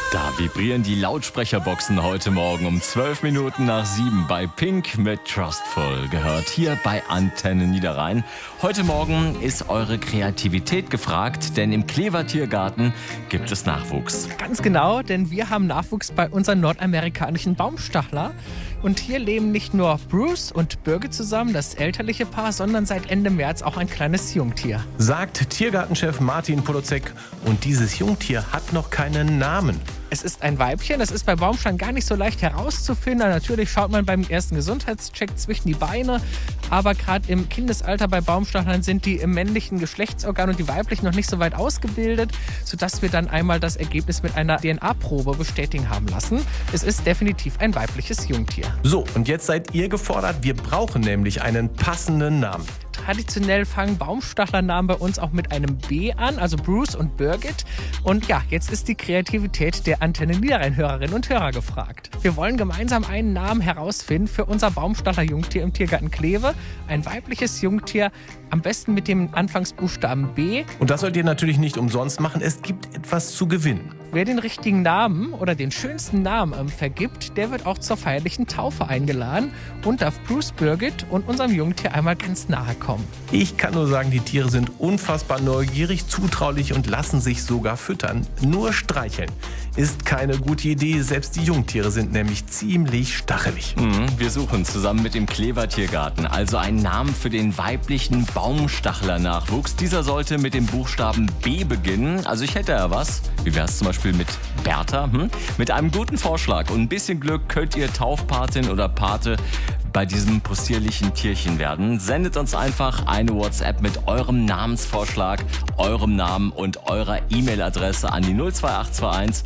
Da vibrieren die Lautsprecherboxen heute Morgen um 12 Minuten nach 7 bei Pink mit Trustful. Gehört hier bei Antenne Niederrhein. Heute Morgen ist eure Kreativität gefragt, denn im Klever Tiergarten gibt es Nachwuchs. Ganz genau, denn wir haben Nachwuchs bei unseren nordamerikanischen Baumstachler. Und hier leben nicht nur Bruce und Birgit zusammen, das elterliche Paar, sondern seit Ende März auch ein kleines Jungtier. Sagt Tiergartenchef Martin Polozek. Und dieses Jungtier hat noch keinen Namen. Es ist ein Weibchen, das ist bei Baumstachern gar nicht so leicht herauszufinden. Natürlich schaut man beim ersten Gesundheitscheck zwischen die Beine, aber gerade im Kindesalter bei Baumstachlern sind die im männlichen Geschlechtsorgan und die weiblichen noch nicht so weit ausgebildet, sodass wir dann einmal das Ergebnis mit einer DNA-Probe bestätigen haben lassen. Es ist definitiv ein weibliches Jungtier. So, und jetzt seid ihr gefordert. Wir brauchen nämlich einen passenden Namen. Traditionell fangen Baumstachlernamen bei uns auch mit einem B an, also Bruce und Birgit. Und ja, jetzt ist die Kreativität der Antenne Niederrhein-Hörerinnen und Hörer gefragt. Wir wollen gemeinsam einen Namen herausfinden für unser Baumstachler-Jungtier im Tiergarten Kleve. Ein weibliches Jungtier, am besten mit dem Anfangsbuchstaben B. Und das sollt ihr natürlich nicht umsonst machen. Es gibt etwas zu gewinnen. Wer den richtigen Namen oder den schönsten Namen vergibt, der wird auch zur feierlichen Taufe eingeladen und darf Bruce, Birgit und unserem Jungtier einmal ganz nahe kommen. Ich kann nur sagen, die Tiere sind unfassbar neugierig, zutraulich und lassen sich sogar füttern. Nur streicheln ist keine gute Idee. Selbst die Jungtiere sind nämlich ziemlich stachelig. Wir suchen zusammen mit dem Klever Tiergarten also einen Namen für den weiblichen Baumstachler-Nachwuchs. Dieser sollte mit dem Buchstaben B beginnen. Also ich hätte ja was. Wie wäre es zum Beispiel mit Bertha? Mit einem guten Vorschlag und ein bisschen Glück könnt ihr Taufpatin oder Pate bei diesem possierlichen Tierchen werden. Sendet uns einfach eine WhatsApp mit eurem Namensvorschlag, eurem Namen und eurer E-Mail-Adresse an die 02821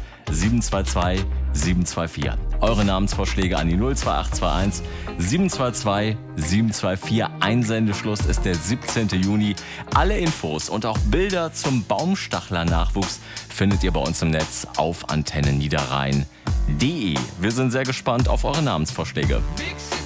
722 724. Eure Namensvorschläge an die 02821 722 724. Einsendeschluss ist der 17. Juni. Alle Infos und auch Bilder zum Baumstachler-Nachwuchs findet ihr bei uns im Netz auf antenneniederrhein.de. Wir sind sehr gespannt auf eure Namensvorschläge.